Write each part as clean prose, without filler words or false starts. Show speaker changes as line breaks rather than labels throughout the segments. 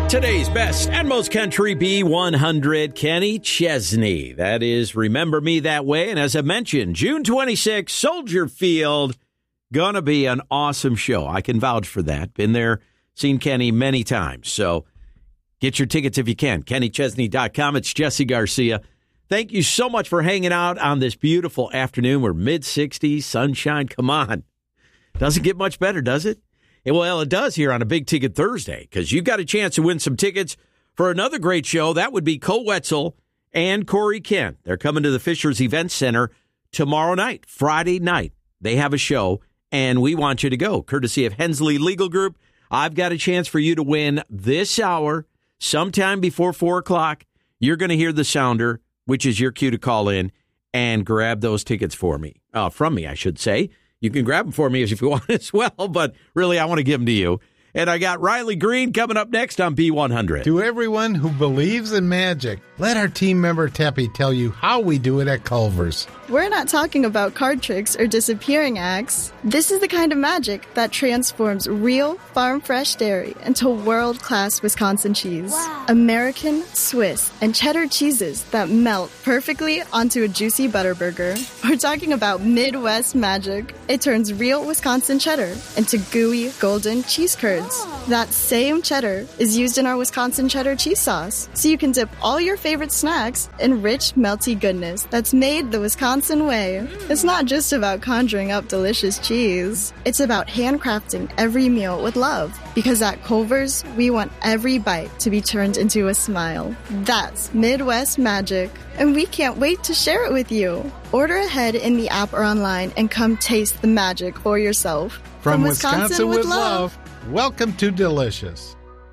Today's best and most country B100, Kenny Chesney. That is Remember Me That Way. And as I mentioned, June 26th, Soldier Field, gonna be an awesome show. I can vouch for that. Been there, seen Kenny many times. So get your tickets if you can. KennyChesney.com. It's Jesse Garcia. Thank you so much for hanging out on this beautiful afternoon. We're mid-60s, sunshine. Come on. Doesn't get much better, does it? Well, it does here on a Big Ticket Thursday, because you've got a chance to win some tickets for another great show. That would be Cole Wetzel and Corey Kent. They're coming to the Fishers Event Center tomorrow night, Friday night. They have a show, and we want you to go. Courtesy of Hensley Legal Group, I've got a chance for you to win this hour, sometime before 4 o'clock. You're going to hear the sounder, which is your cue to call in and grab those tickets from me, I should say. You can grab them for me if you want as well, but really I want to give them to you. And I got Riley Green coming up next on B100.
To everyone who believes in magic, let our team member Teppy tell you how we do it at Culver's.
We're not talking about card tricks or disappearing acts. This is the kind of magic that transforms real farm-fresh dairy into world-class Wisconsin cheese. Wow. American, Swiss, and cheddar cheeses that melt perfectly onto a juicy butter burger. We're talking about Midwest magic. It turns real Wisconsin cheddar into gooey, golden cheese curds. That same cheddar is used in our Wisconsin cheddar cheese sauce, so you can dip all your favorite snacks in rich, melty goodness that's made the Wisconsin way. It's not just about conjuring up delicious cheese. It's about handcrafting every meal with love. Because at Culver's, we want every bite to be turned into a smile. That's Midwest magic. And we can't wait to share it with you. Order ahead in the app or online and come taste the magic for yourself.
From Wisconsin with love, welcome to Delicious.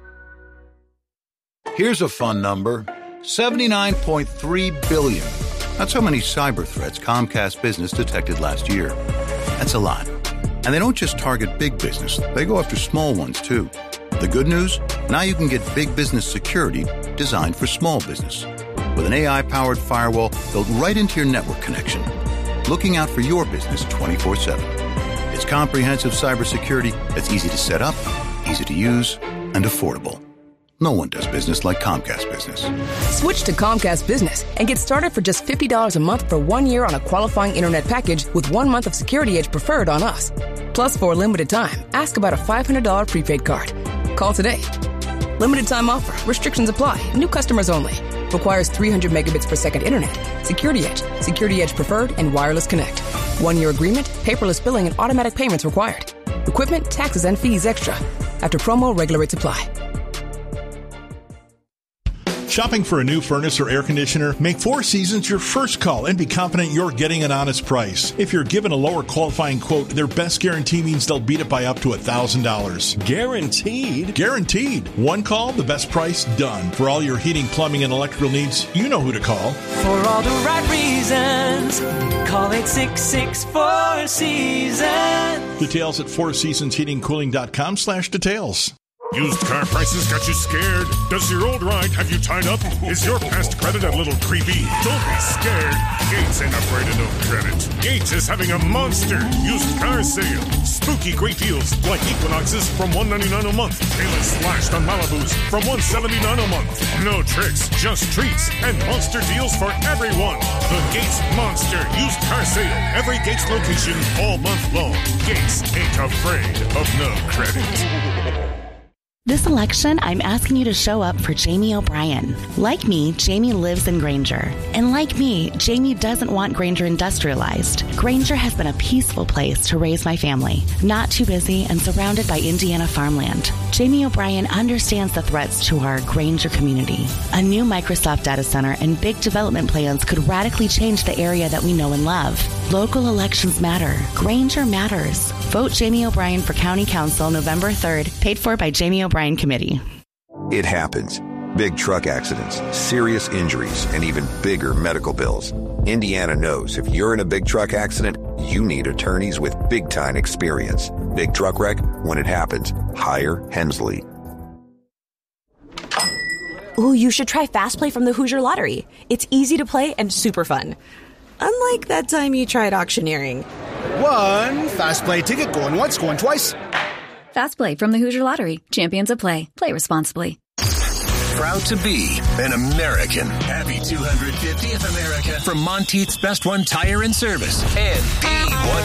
Here's a fun number. 79.3 billion. That's how many cyber threats Comcast Business detected last year. That's a lot. And they don't just target big business. They go after small ones, too. The good news? Now you can get big business security designed for small business. With an AI-powered firewall built right into your network connection. Looking out for your business 24/7. It's comprehensive cybersecurity that's easy to set up, easy to use, and affordable. No one does business like Comcast Business.
Switch to Comcast Business and get started for just $50 a month for 1 year on a qualifying internet package with 1 month of Security Edge Preferred on us. Plus, for a limited time, ask about a $500 prepaid card. Call today. Limited time offer. Restrictions apply. New customers only. Requires 300 megabits per second internet. Security Edge Preferred, and Wireless Connect. 1 year agreement, paperless billing, and automatic payments required. Equipment, taxes, and fees extra. After promo, regular rates apply.
Shopping for a new furnace or air conditioner? Make Four Seasons your first call and be confident you're getting an honest price. If you're given a lower qualifying quote, their best guarantee means they'll beat it by up to $1,000.
Guaranteed?
Guaranteed. One call, the best price, done. For all your heating, plumbing, and electrical needs, you know who to call.
For all the right reasons, call 866-4Seasons.
Details at fourseasonsheatingcooling.com/details.
Used car prices got you scared? Does your old ride have you tied up? Is your past credit a little creepy? Don't be scared. Gates ain't afraid of no credit. Gates is having a monster used car sale. Spooky great deals like Equinoxes from $199 a month. Payless slashed on Malibus from $179 a month. No tricks, just treats and monster deals for everyone. The Gates Monster Used Car Sale. Every Gates location all month long. Gates ain't afraid of no credit.
This election, I'm asking you to show up for Jamie O'Brien. Like me, Jamie lives in Granger. And like me, Jamie doesn't want Granger industrialized. Granger has been a peaceful place to raise my family, not too busy and surrounded by Indiana farmland. Jamie O'Brien understands the threats to our Granger community. A new Microsoft data center and big development plans could radically change the area that we know and love. Local elections matter. Granger matters. Vote Jamie O'Brien for County Council November 3rd, paid for by Jamie O'Brien Committee.
It happens. Big truck accidents, serious injuries, and even bigger medical bills. Indiana knows if you're in a big truck accident, you need attorneys with big-time experience. Big truck wreck, when it happens, hire Hensley.
Ooh, you should try Fast Play from the Hoosier Lottery. It's easy to play and super fun. Unlike that time you tried auctioneering.
One Fast Play ticket going once, going twice.
Fast Play from the Hoosier Lottery. Champions of play. Play responsibly.
proud to be an American. Happy 250th America from Monteith's Best Run Tire and Service and B1